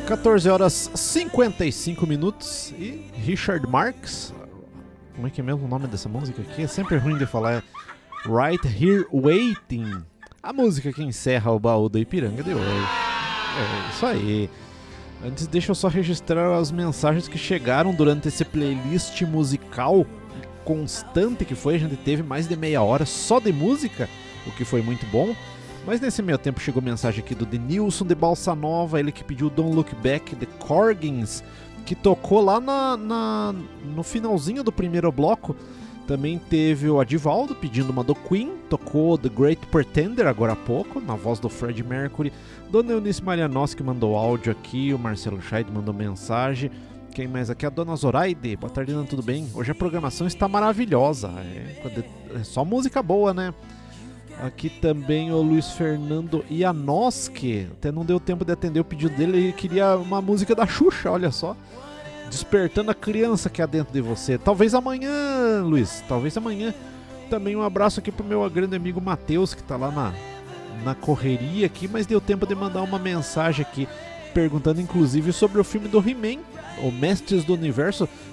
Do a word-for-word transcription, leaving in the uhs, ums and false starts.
quatorze horas e cinquenta e cinco minutos e Richard Marx, como é que é mesmo o nome dessa música aqui? É sempre ruim de falar, é Right Here Waiting, a música que encerra o baú do Ipiranga de hoje. É isso aí. Antes, deixa eu só registrar as mensagens que chegaram durante esse playlist musical constante que foi. A gente teve mais de meia hora só de música, o que foi muito bom. Mas nesse meio tempo chegou mensagem aqui do Denilson de Balsa Nova, ele que pediu Don't Look Back, The Corgins, que tocou lá na, na, no finalzinho do primeiro bloco. Também teve o Adivaldo pedindo uma do Queen, tocou The Great Pretender agora há pouco, na voz do Freddie Mercury. Dona Eunice Marianoski mandou áudio aqui, o Marcelo Scheid mandou mensagem. Quem mais aqui? A Dona Zoraide. Boa tarde, Ana, tudo bem? Hoje a programação está maravilhosa, é, é só música boa, né? Aqui também o Luiz Fernando Ianoski, até não deu tempo de atender o pedido dele, ele queria uma música da Xuxa, olha só. Despertando a criança que há dentro de você. Talvez amanhã, Luiz, talvez amanhã. Também um abraço aqui pro meu grande amigo Matheus, que tá lá na, na correria aqui, mas deu tempo de mandar uma mensagem aqui, perguntando inclusive sobre o filme do He-Man, o Mestres do Universo.